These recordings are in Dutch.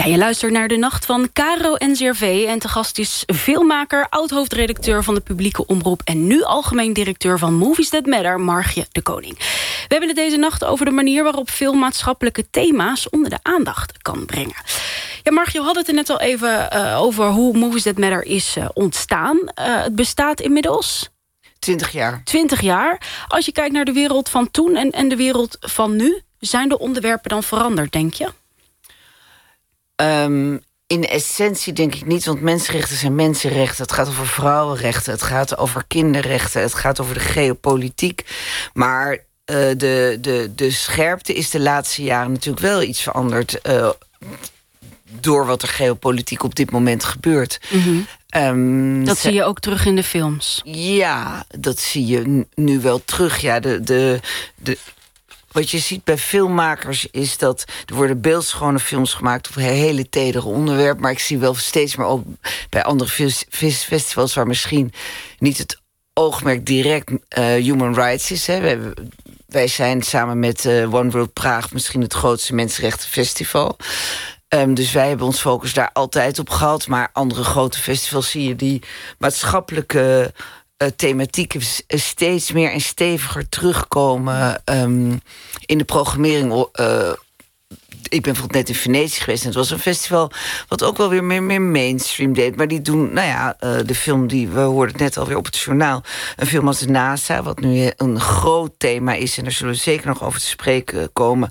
Ja, je luistert naar De Nacht van Caro NCRV. En te gast is filmmaker, oud-hoofdredacteur van de publieke omroep... en nu algemeen directeur van Movies That Matter, Margje de Koning. We hebben het deze nacht over de manier waarop film maatschappelijke thema's onder de aandacht kan brengen. Ja, Margje, we hadden het er net al even over hoe Movies That Matter is ontstaan. Het bestaat inmiddels 20 jaar. 20 jaar. Als je kijkt naar de wereld van toen en de wereld van nu, zijn de onderwerpen dan veranderd, denk je? In essentie denk ik niet, want mensenrechten zijn mensenrechten. Het gaat over vrouwenrechten, het gaat over kinderrechten... het gaat over de geopolitiek. Maar de scherpte is de laatste jaren natuurlijk wel iets veranderd... door wat er geopolitiek op dit moment gebeurt. Mm-hmm. Dat zie je ook terug in de films? Ja, dat zie je nu wel terug. Ja, wat je ziet bij filmmakers is dat... er worden beeldschone films gemaakt over hele tedere onderwerpen... maar ik zie wel steeds meer ook bij andere festivals... waar misschien niet het oogmerk direct human rights is. Hè. Wij zijn samen met One World Prague... misschien het grootste mensenrechtenfestival. Dus wij hebben ons focus daar altijd op gehad. Maar andere grote festivals zie je die maatschappelijke... thematieken steeds meer en steviger terugkomen in de programmering. Ik ben bijvoorbeeld net in Venetië geweest... en het was een festival wat ook wel weer meer mainstream deed. Maar die doen, de film die... we hoorden het net alweer op het journaal... een film als de NASA, wat nu een groot thema is... en daar zullen we zeker nog over te spreken komen...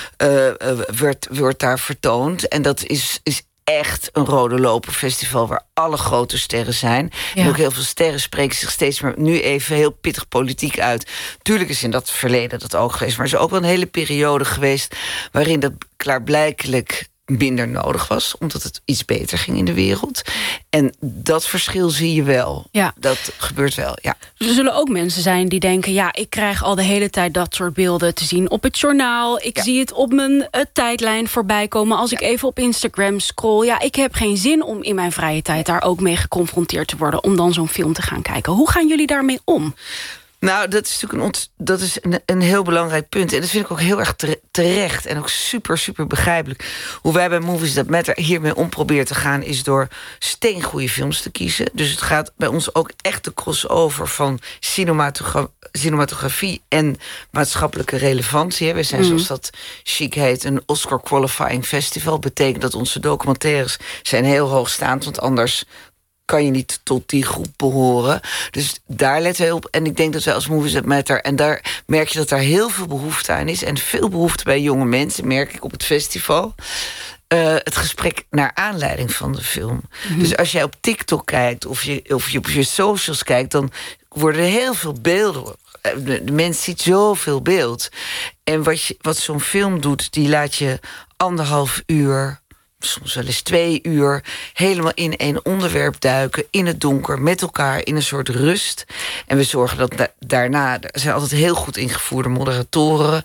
wordt daar vertoond. En dat is echt een rode loper festival waar alle grote sterren zijn. Ja. En ook heel veel sterren spreken zich steeds meer nu even heel pittig politiek uit. Tuurlijk is in dat verleden dat ook geweest, maar er is ook wel een hele periode geweest waarin dat klaarblijkelijk minder nodig was, omdat het iets beter ging in de wereld. En dat verschil zie je wel. Ja. Dat gebeurt wel, ja. Dus er zullen ook mensen zijn die denken... ja, ik krijg al de hele tijd dat soort beelden te zien op het journaal. Ik zie het op mijn tijdlijn voorbij komen als ik even op Instagram scroll. Ja, ik heb geen zin om in mijn vrije tijd daar ook mee geconfronteerd te worden... om dan zo'n film te gaan kijken. Hoe gaan jullie daarmee om? Nou, dat is natuurlijk een heel belangrijk punt. En dat vind ik ook heel erg terecht. En ook super, super begrijpelijk. Hoe wij bij Movies That Matter hiermee om proberen te gaan... is door steengoede films te kiezen. Dus het gaat bij ons ook echt de crossover van cinematografie en maatschappelijke relevantie. We zijn, zoals dat chic heet, een Oscar-qualifying festival. Betekent dat onze documentaires zijn heel hoogstaand, want anders kan je niet tot die groep behoren. Dus daar letten we op. En ik denk dat wij als Movies That Matter... en daar merk je dat daar heel veel behoefte aan is... en veel behoefte bij jonge mensen, merk ik op het festival. Het gesprek naar aanleiding van de film. Mm-hmm. Dus als jij op TikTok kijkt of je op je socials kijkt... dan worden er heel veel beelden. De mens ziet zoveel beeld. En wat zo'n film doet, die laat je 1,5 uur... soms wel eens 2 uur, helemaal in één onderwerp duiken... in het donker, met elkaar, in een soort rust. En we zorgen dat daarna... er zijn altijd heel goed ingevoerde moderatoren...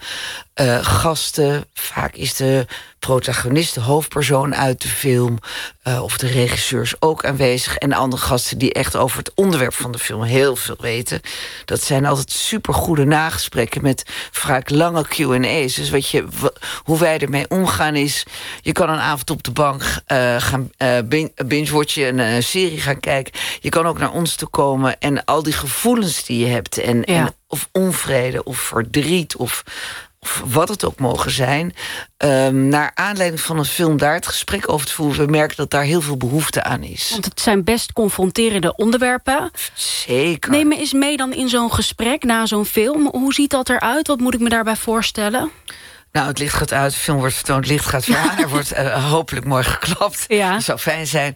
gasten, vaak is de protagonist, de hoofdpersoon uit de film... of de regisseurs ook aanwezig... en andere gasten die echt over het onderwerp van de film heel veel weten. Dat zijn altijd supergoede nagesprekken... met vaak lange Q&A's. Dus hoe wij ermee omgaan is... je kan een avond op de bank gaan binge-watchen... een serie gaan kijken. Je kan ook naar ons toe komen... en al die gevoelens die je hebt... en of onvrede, of verdriet... of wat het ook mogen zijn... naar aanleiding van een film daar het gesprek over te voeren... we merken dat daar heel veel behoefte aan is. Want het zijn best confronterende onderwerpen. Zeker. Neem me eens mee dan in zo'n gesprek, na zo'n film. Hoe ziet dat eruit? Wat moet ik me daarbij voorstellen? Nou, het licht gaat uit, de film wordt vertoond, het licht gaat weer aan. Er wordt hopelijk mooi geklapt. Ja. Dat zou fijn zijn.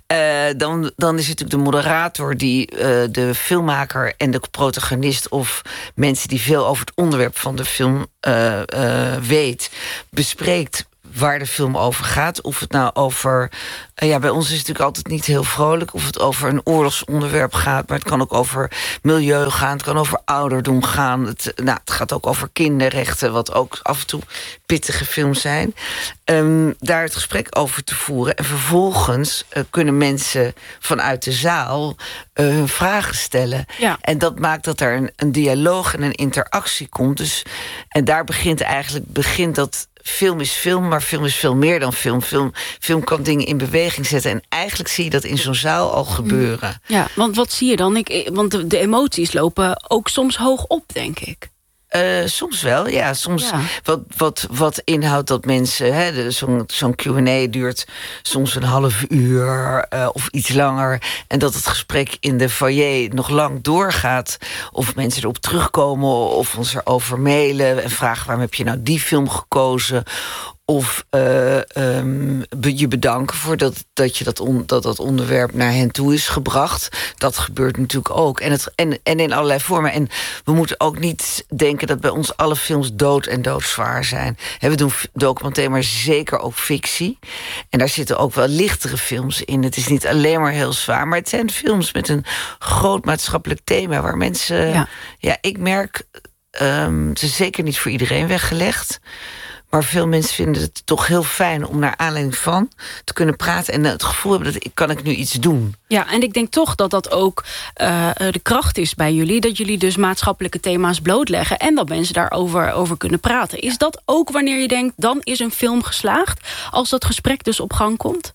Dan is het natuurlijk de moderator die de filmmaker en de protagonist... of mensen die veel over het onderwerp van de film weet... bespreekt waar de film over gaat. Of het nou over... bij ons is het natuurlijk altijd niet heel vrolijk... of het over een oorlogsonderwerp gaat... maar het kan ook over milieu gaan... het kan over ouderdom gaan... het gaat ook over kinderrechten... wat ook af en toe pittige films zijn. Daar het gesprek over te voeren... en vervolgens kunnen mensen vanuit de zaal... hun vragen stellen. Ja. En dat maakt dat er een dialoog en een interactie komt. Dus, en daar begint dat film is film, maar film is veel meer dan film. Film kan dingen in beweging zetten. En eigenlijk zie je dat in zo'n zaal al gebeuren. Ja, want wat zie je dan? Want de emoties lopen ook soms hoog op, denk ik. Soms wel, ja. Soms wat inhoudt dat mensen... Zo'n Q&A duurt soms een half uur of iets langer... en dat het gesprek in de foyer nog lang doorgaat... of mensen erop terugkomen of ons erover mailen... en vragen waarom heb je nou die film gekozen... Of je bedanken voor dat onderwerp naar hen toe is gebracht. Dat gebeurt natuurlijk ook. En in allerlei vormen. En we moeten ook niet denken dat bij ons alle films dood en doodzwaar zijn. We doen documentaire, maar zeker ook fictie. En daar zitten ook wel lichtere films in. Het is niet alleen maar heel zwaar. Maar het zijn films met een groot maatschappelijk thema... waar mensen... Ja, ik merk... het is zeker niet voor iedereen weggelegd... Maar veel mensen vinden het toch heel fijn om naar aanleiding van te kunnen praten... en het gevoel hebben dat kan ik nu iets doen. Ja, en ik denk toch dat dat ook de kracht is bij jullie... dat jullie dus maatschappelijke thema's blootleggen... en dat mensen daarover over kunnen praten. Is dat ook wanneer je denkt, dan is een film geslaagd... als dat gesprek dus op gang komt?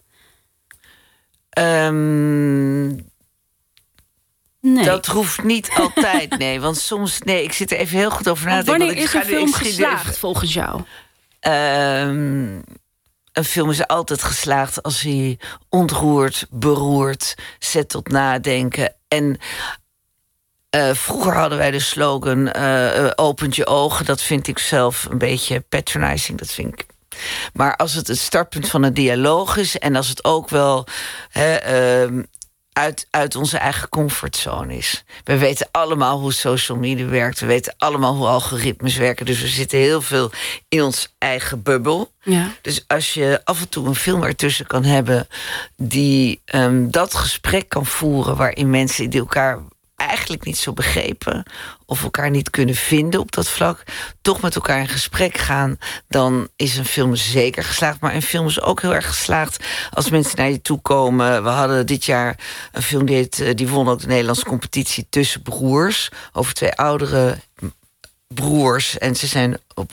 Nee. Dat hoeft niet altijd, nee. Want soms, nee, ik zit er even heel goed over na te denken. Wanneer is een film geslaagd volgens jou? Een film is altijd geslaagd als hij ontroert, beroert, zet tot nadenken. En vroeger hadden wij de slogan opent je ogen. Dat vind ik zelf een beetje patronizing. Dat vind ik. Maar als het startpunt van een dialoog is en als het ook wel uit onze eigen comfortzone is. We weten allemaal hoe social media werkt. We weten allemaal hoe algoritmes werken. Dus we zitten heel veel in ons eigen bubbel. Ja. Dus als je af en toe een film ertussen kan hebben... die dat gesprek kan voeren... waarin mensen die elkaar eigenlijk niet zo begrepen... of elkaar niet kunnen vinden op dat vlak... toch met elkaar in gesprek gaan... dan is een film zeker geslaagd. Maar een film is ook heel erg geslaagd als mensen naar je toe komen. We hadden dit jaar een film die won ook de Nederlandse competitie... Tussen broers, over 2 oudere broers. En ze zijn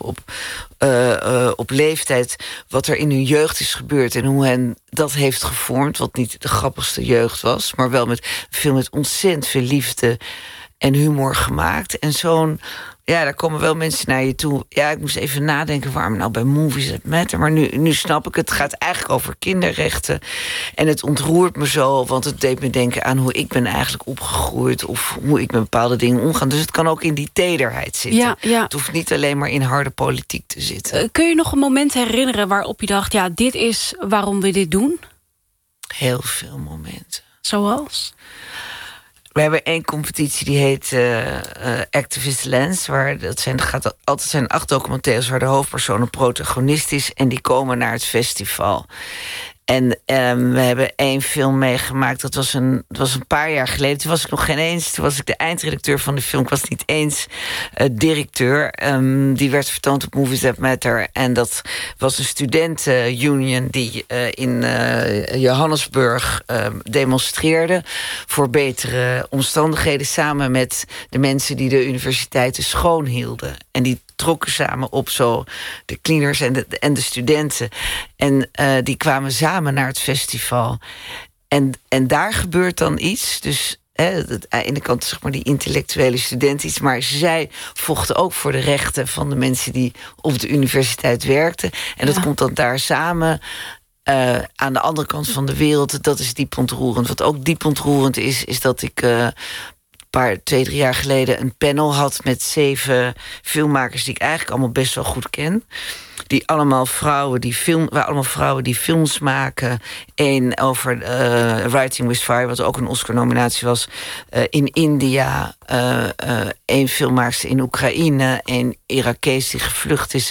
op leeftijd wat er in hun jeugd is gebeurd... en hoe hen dat heeft gevormd, wat niet de grappigste jeugd was... maar wel met veel met ontzettend veel liefde en humor gemaakt. En daar komen wel mensen naar je toe. Ja, ik moest even nadenken waarom nou bij Movies That Matter. Maar nu snap ik het. Het gaat eigenlijk over kinderrechten. En het ontroert me zo, want het deed me denken aan hoe ik ben eigenlijk opgegroeid... of hoe ik met bepaalde dingen omga. Dus het kan ook in die tederheid zitten. Ja. Het hoeft niet alleen maar in harde politiek te zitten. Kun je nog een moment herinneren waarop je dacht... ja, dit is waarom we dit doen? Heel veel momenten. Zoals? We hebben 1 competitie die heet Activist Lens. Gaat altijd zijn 8 documentaires waar de hoofdpersoon een protagonist is. En die komen naar het festival. En we hebben 1 film meegemaakt. Dat was een paar jaar geleden. Toen was ik nog geen eens. Toen was ik de eindredacteur van de film. Ik was niet eens directeur. Die werd vertoond op Movies That Matter. En dat was een studentenunion die in Johannesburg demonstreerde voor betere omstandigheden, samen met de mensen die de universiteiten schoon hielden. En die trokken samen op zo de cleaners en de studenten. En die kwamen samen naar het festival. En daar gebeurt dan iets. Dus aan de ene kant zeg maar die intellectuele studenten iets, maar zij vochten ook voor de rechten van de mensen die op de universiteit werkten. En dat komt dan daar samen. Aan de andere kant van de wereld, dat is diep ontroerend. Wat ook diep ontroerend is dat ik 2-3 jaar geleden een panel had met 7 filmmakers die ik eigenlijk allemaal best wel goed ken. Die allemaal vrouwen die films maken. 1 over Writing with Fire, wat ook een Oscar-nominatie was. In India. 1 filmmaakster in Oekraïne. 1 Irakees die gevlucht is.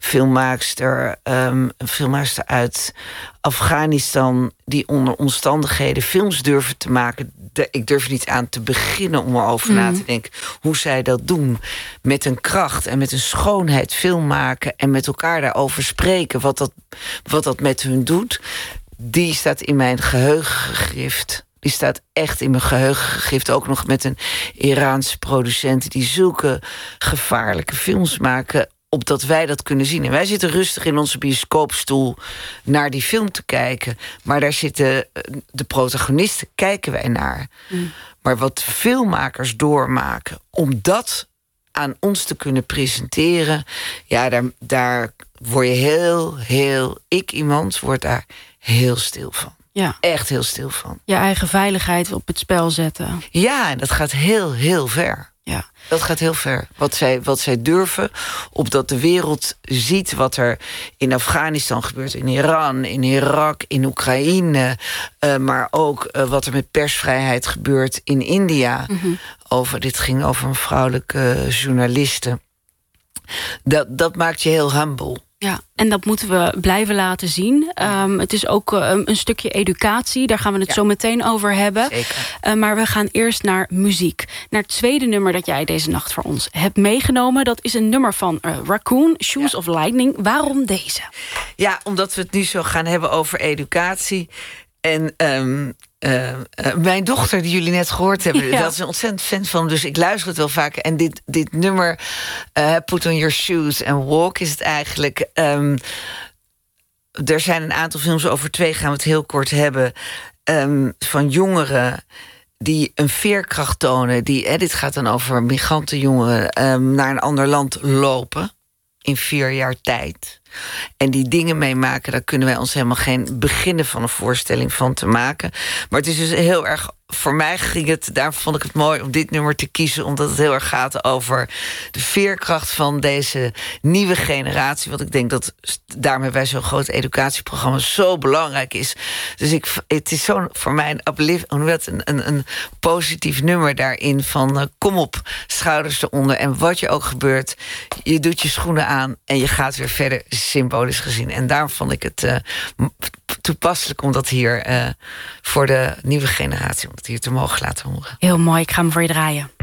Een filmmaakster uit Afghanistan die onder omstandigheden films durven te maken. Ik durf er niet aan te beginnen om erover na te denken hoe zij dat doen. Met een kracht en met een schoonheid film maken en met elkaar daarover spreken. Wat dat met hun doet. Die staat in mijn geheugen gegrift. Die staat echt in mijn geheugen gegrift. Ook nog met een Iraanse producent die zulke gevaarlijke films maken. opdat wij dat kunnen zien. En wij zitten rustig in onze bioscoopstoel naar die film te kijken. Maar daar zitten de protagonisten, kijken wij naar. Maar wat filmmakers doormaken om dat aan ons te kunnen presenteren, ja, daar word je iemand wordt daar heel stil van. Ja. Echt heel stil van. Je eigen veiligheid op het spel zetten. Ja, en dat gaat heel ver. Ja. Dat gaat heel ver. Wat zij durven, opdat de wereld ziet wat er in Afghanistan gebeurt, in Iran, in Irak, in Oekraïne, maar ook wat er met persvrijheid gebeurt in India. Dit ging over een vrouwelijke journaliste. Dat maakt je heel humble. Ja, en dat moeten we blijven laten zien. Het is ook een stukje educatie. Daar gaan we het zo meteen over hebben. Zeker. Maar we gaan eerst naar muziek. Naar het tweede nummer dat jij deze nacht voor ons hebt meegenomen. Dat is een nummer van Raccoon, Shoes of Lightning. Waarom deze? Ja, omdat we het nu zo gaan hebben over educatie. En mijn dochter, die jullie net gehoord hebben, dat is een ontzettend fan van, dus ik luister het wel vaker. En dit nummer, Put on Your Shoes and Walk, is het eigenlijk. Er zijn een aantal films over 2, gaan we het heel kort hebben, van jongeren die een veerkracht tonen. Dit gaat dan over migrantenjongeren naar een ander land lopen in 4 jaar tijd. En die dingen meemaken, daar kunnen wij ons helemaal geen beginnen van een voorstelling van te maken. Maar het is dus heel erg, voor mij daar vond ik het mooi om dit nummer te kiezen, omdat het heel erg gaat over de veerkracht van deze nieuwe generatie. Want ik denk dat daarmee bij zo'n groot educatieprogramma zo belangrijk is. Dus het is voor mij een positief nummer daarin van kom op, schouders eronder. En wat je ook gebeurt, je doet je schoenen aan en je gaat weer verder, symbolisch gezien. En daarom vond ik het toepasselijk om dat hier voor de nieuwe generatie, om het hier te mogen laten horen. Heel mooi, ik ga hem voor je draaien.